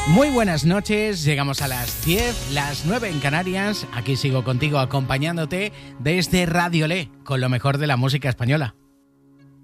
Muy buenas noches, llegamos a las 10, las 9 en Canarias. Aquí sigo contigo acompañándote desde Radio Le, con lo mejor de la música española.